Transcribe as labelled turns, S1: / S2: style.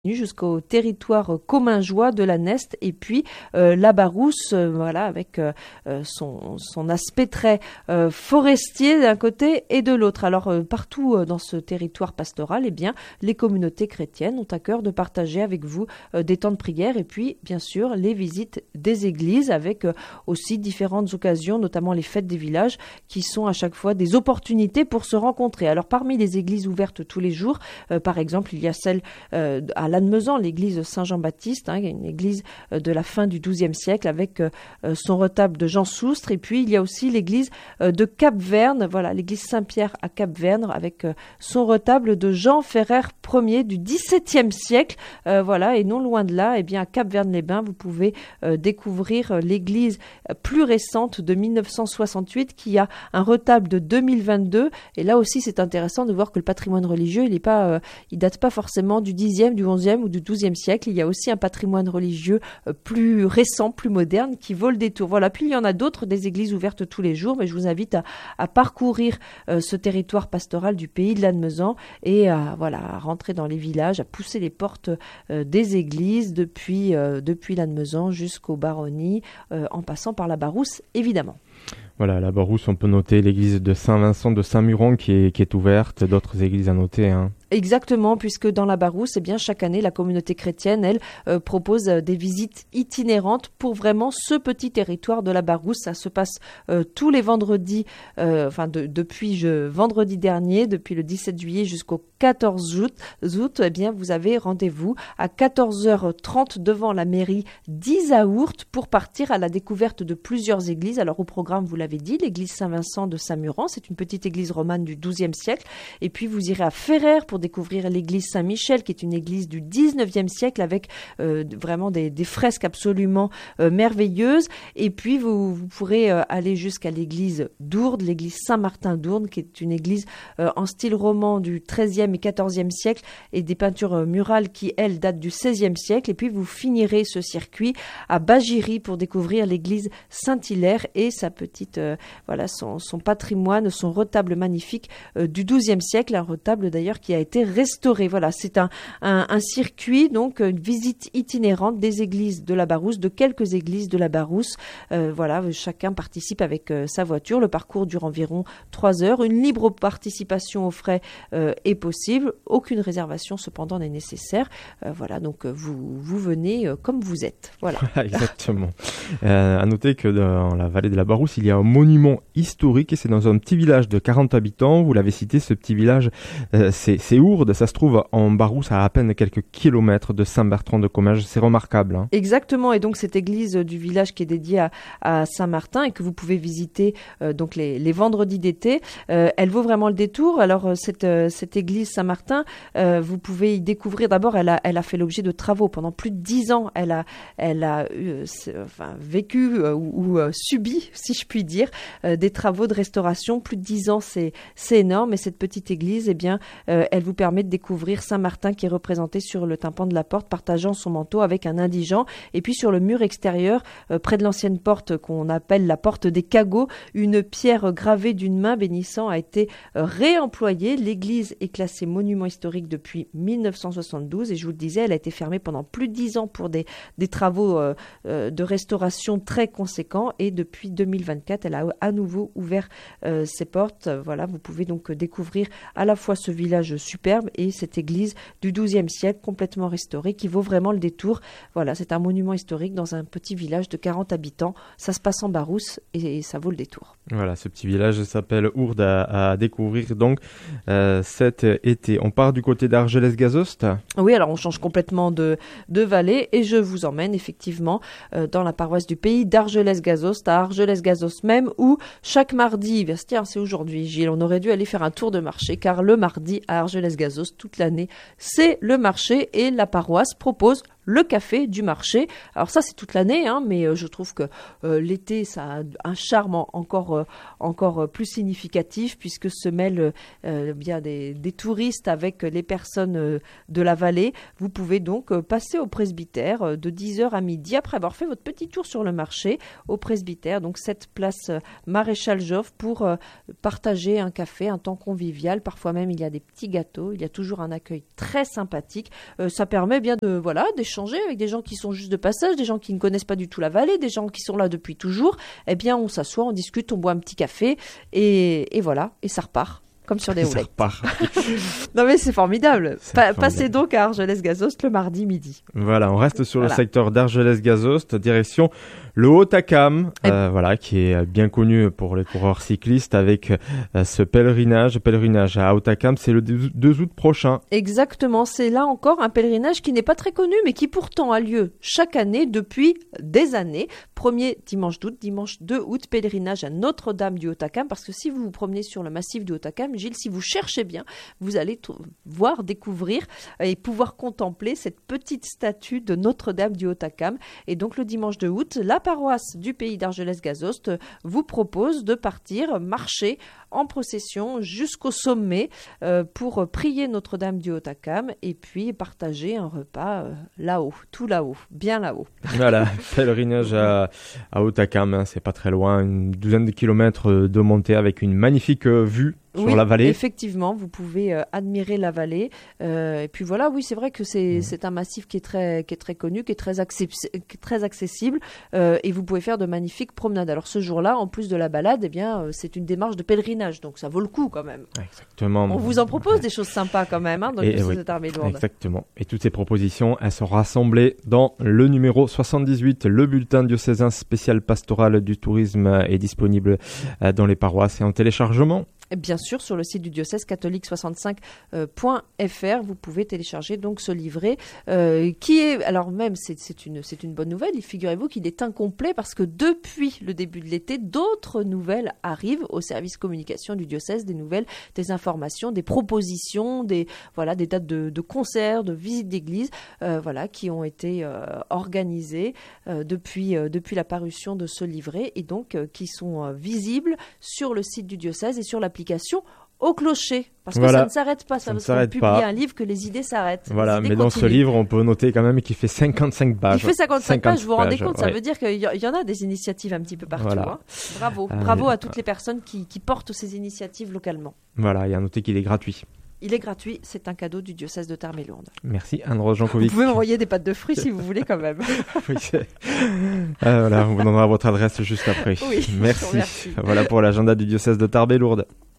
S1: jusqu'au territoire commingeois de la Neste et puis la Barousse, voilà, avec son aspect très forestier d'un côté et de l'autre. Alors partout dans ce territoire pastoral, eh bien, les communautés chrétiennes ont à cœur de partager avec vous des temps de prière et puis bien sûr les visites des églises avec aussi différentes occasions, notamment les fêtes des villages qui sont à chaque fois des opportunités pour se rencontrer. Alors parmi les églises ouvertes tous les jours, par exemple, il y a celle à Lannemezan, l'église Saint-Jean-Baptiste, une église de la fin du XIIe siècle avec son retable de Jean Soustre. Et puis il y a aussi l'église de Cap-Verne, voilà, l'église Saint-Pierre à Cap-Verne avec son retable de Jean Ferrer Ier du XVIIe siècle. Voilà, et non loin de là, eh bien à Cap-Verne-les-Bains, vous pouvez découvrir l'église plus récente de 1968 qui a un retable de 2022. Et là aussi, c'est intéressant de voir que le patrimoine religieux, il date pas forcément du Xe, du XIe ou du XIIe siècle. Il y a aussi un patrimoine religieux plus récent, plus moderne, qui vaut le détour. Voilà. Puis il y en a d'autres, des églises ouvertes tous les jours, mais je vous invite à parcourir ce territoire pastoral du pays de Lannemezan et à rentrer dans les villages, à pousser les portes des églises depuis Lannemezan jusqu'aux Baronnies, en passant par la Barousse, évidemment.
S2: Voilà, la Barousse, on peut noter l'église de Saint-Vincent de Saint-Muron qui est ouverte, d'autres églises à noter.
S1: Exactement, puisque dans la Barousse, eh bien, chaque année, la communauté chrétienne, elle, propose des visites itinérantes pour vraiment ce petit territoire de la Barousse. Ça se passe tous les vendredis, depuis vendredi dernier, depuis le 17 juillet jusqu'au 14 août, eh bien, vous avez rendez-vous à 14h30 devant la mairie d'Izaourt pour partir à la découverte de plusieurs églises. Alors, au programme, vous l'avez dit, l'église Saint-Vincent de Saint-Muran, c'est une petite église romane du XIIe siècle. Et puis, vous irez à Ferrer pour découvrir l'église Saint-Michel, qui est une église du XIXe siècle avec vraiment des fresques absolument merveilleuses. Et puis, vous pourrez aller jusqu'à l'église d'Ourde, l'église Saint-Martin d'Ourde, qui est une église en style roman du XIIIe et XIVe siècle et des peintures murales qui, elles, datent du XVIe siècle. Et puis, vous finirez ce circuit à Bagiry pour découvrir l'église Saint-Hilaire et sa petite, son patrimoine, son retable magnifique du XIIe siècle, un retable d'ailleurs qui a été restauré. Voilà, c'est un circuit, donc une visite itinérante des églises de la Barousse, de quelques églises de la Barousse. Chacun participe avec sa voiture. Le parcours dure environ 3 heures. Une libre participation aux frais est possible. Aucune réservation cependant n'est nécessaire. Donc vous venez comme vous êtes. Voilà.
S2: Exactement. À noter que dans la vallée de la Barousse, il y a un monument historique et c'est dans un petit village de 40 habitants. Vous l'avez cité, ce petit village, c'est Ourde. Ça se trouve en Barousse à peine quelques kilomètres de Saint-Bertrand-de-Comminges. C'est remarquable. Exactement.
S1: Et donc cette église du village qui est dédiée à Saint-Martin et que vous pouvez visiter donc les vendredis d'été, elle vaut vraiment le détour. Alors cette église Saint-Martin, vous pouvez y découvrir. D'abord, elle a fait l'objet de travaux pendant plus de 10 ans. Elle a vécu ou subi, si je puis dire, des travaux de restauration. Plus de 10 ans, c'est énorme. Et cette petite église, eh bien, elle vous permet de découvrir Saint-Martin qui est représenté sur le tympan de la porte, partageant son manteau avec un indigent. Et puis sur le mur extérieur, près de l'ancienne porte qu'on appelle la porte des cagots, une pierre gravée d'une main bénissant a été réemployée. L'église est classée monument historique depuis 1972 et je vous le disais, elle a été fermée pendant plus de 10 ans pour des travaux de restauration très conséquents et depuis 2024, elle a à nouveau ouvert ses portes. Voilà, vous pouvez donc découvrir à la fois ce village superbe et cette église du XIIe siècle complètement restaurée qui vaut vraiment le détour. Voilà, c'est un monument historique dans un petit village de 40 habitants. Ça se passe en Barousse et ça vaut le détour.
S2: Voilà, ce petit village s'appelle Ourde à découvrir donc cet été. On part du côté d'Argelès-Gazost.
S1: Oui, alors on change complètement de vallée et je vous emmène effectivement dans la paroisse du pays d'Argelès-Gazost, à Argelès-Gazost même, où chaque mardi, tiens, c'est aujourd'hui Gilles, on aurait dû aller faire un tour de marché car le mardi à Argelès-Gazost toute l'année, c'est le marché et la paroisse propose le café du marché. Alors ça, c'est toute l'année, mais je trouve que l'été, ça a un charme encore plus significatif, puisque se mêlent bien des touristes avec les personnes de la vallée. Vous pouvez donc passer au presbytère de 10h à midi, après avoir fait votre petit tour sur le marché, au presbytère, donc cette place Maréchal Joffre, pour partager un café, un temps convivial. Parfois même, il y a des petits gâteaux, il y a toujours un accueil très sympathique. Ça permet bien d'échanger avec des gens qui sont juste de passage, des gens qui ne connaissent pas du tout la vallée, des gens qui sont là depuis toujours. Eh bien, on s'assoit, on discute, on boit un petit café et voilà, et ça repart. Comme sur des roulettes. Non mais c'est formidable. Passez donc à Argelès-Gazost le mardi midi.
S2: Voilà, on reste sur le secteur d'Argelès-Gazost, direction le Haut-Acam, qui est bien connu pour les coureurs cyclistes, avec ce pèlerinage à Haut-Acam, c'est le 2 août prochain.
S1: Exactement, c'est là encore un pèlerinage qui n'est pas très connu, mais qui pourtant a lieu chaque année depuis des années. Premier dimanche d'août, dimanche 2 août, pèlerinage à Notre-Dame du Haut-Acam, parce que si vous vous promenez sur le massif du Haut-Acam, Gilles, si vous cherchez bien, vous allez découvrir et pouvoir contempler cette petite statue de Notre-Dame du Haut-Acam. Et donc le dimanche 2 août, la paroisse du pays d'Argelès-Gazost vous propose de partir marcher en procession jusqu'au sommet pour prier Notre-Dame du Haut-Acam et puis partager un repas là-haut, tout là-haut, bien là-haut.
S2: Voilà, pèlerinage à Haut-Acam, c'est pas très loin, une douzaine de kilomètres de montée avec une magnifique vue sur la vallée.
S1: Effectivement, vous pouvez admirer la vallée. Et puis voilà, oui, c'est vrai que c'est un massif qui est très connu, qui est très accessible, et vous pouvez faire de magnifiques promenades. Alors ce jour-là, en plus de la balade, c'est une démarche de pèlerinage, donc ça vaut le coup quand même.
S2: Exactement.
S1: On vous en propose des choses sympas quand même dans le diocèse de Tarbes-et-Lourdes.
S2: Exactement. Et toutes ces propositions, elles sont rassemblées dans le numéro 78. Le bulletin diocésain spécial pastoral du tourisme est disponible dans les paroisses et en téléchargement.
S1: Bien sûr, sur le site du diocèse catholique65.fr, vous pouvez télécharger donc ce livret qui est, alors même c'est une bonne nouvelle, figurez-vous qu'il est incomplet parce que depuis le début de l'été, d'autres nouvelles arrivent au service communication du diocèse, des nouvelles, des informations, des propositions, des dates de concerts, de visites d'église, qui ont été organisées depuis la parution de ce livret et donc qui sont visibles sur le site du diocèse et sur l'application Au Clocher, parce que ça ne s'arrête pas, ça ne publie un livre que les idées s'arrêtent.
S2: Voilà, mais dans ce livre, on peut noter quand même qu'il fait 55 pages.
S1: Il fait 55 pages, vous vous rendez compte, ça veut dire qu'il y en a des initiatives un petit peu partout. Voilà. Bravo à toutes les personnes qui portent ces initiatives localement.
S2: Voilà, et à noter qu'il est gratuit.
S1: Il est gratuit, c'est un cadeau du diocèse de Tarbes-et-Lourdes.
S2: Merci Anne-Rose Jankovic.
S1: Vous pouvez m'envoyer des pâtes de fruits si vous voulez quand même.
S2: Oui, on vous donnera votre adresse juste après.
S1: Oui,
S2: merci. Voilà pour l'agenda du diocèse de Tarbes-et-Lourdes.